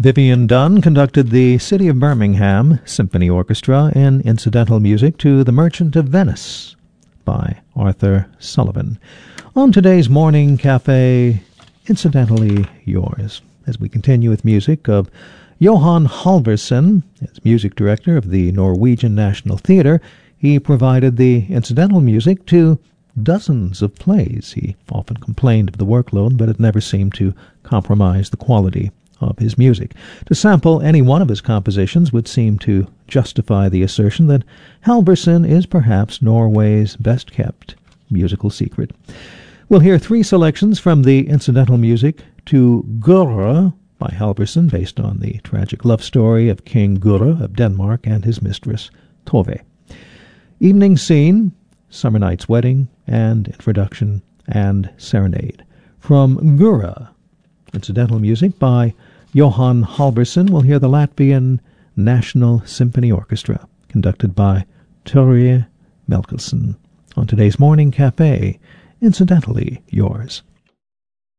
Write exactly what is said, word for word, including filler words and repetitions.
Vivian Dunn conducted the City of Birmingham Symphony Orchestra in incidental music to The Merchant of Venice by Arthur Sullivan. On today's Morning Cafe, Incidentally Yours, as we continue with music of Johan Halvorsen, as music director of the Norwegian National Theatre. He provided the incidental music to dozens of plays. He often complained of the workload, but it never seemed to compromise the quality of his music. To sample any one of his compositions would seem to justify the assertion that Halvorsen is perhaps Norway's best-kept musical secret. We'll hear three selections from the incidental music to Gurra by Halvorsen, based on the tragic love story of King Gurra of Denmark and his mistress Tove. Evening Scene, Summer Night's Wedding, and Introduction and Serenade. From Gurra, incidental music by Johan Halvorsen, we'll hear the Latvian National Symphony Orchestra, conducted by Terje Melkelsen. On today's Morning Cafe, Incidentally Yours.